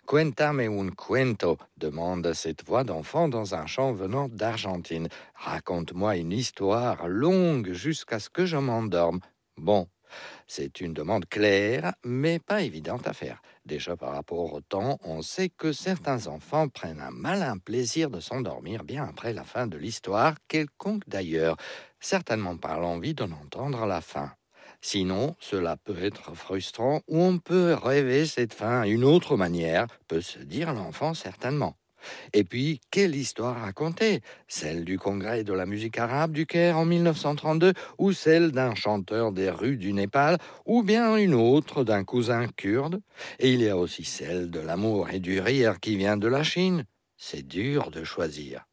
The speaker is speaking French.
Cuéntame un cuento, demande cette voix d'enfant dans un chant venant d'Argentine. Raconte-moi une histoire longue jusqu'à ce que je m'endorme. Bon, c'est une demande claire, mais pas évidente à faire. Déjà par rapport au temps, on sait que certains enfants prennent un malin plaisir de s'endormir bien après la fin de l'histoire, quelconque d'ailleurs, certainement par l'envie d'en entendre la fin. Sinon, cela peut être frustrant ou on peut rêver cette fin à une autre manière, peut se dire l'enfant certainement. Et puis, quelle histoire raconter? Celle du congrès de la musique arabe du Caire en 1932 ou celle d'un chanteur des rues du Népal ou bien une autre d'un cousin kurde? Et il y a aussi celle de l'amour et du rire qui vient de la Chine. C'est dur de choisir.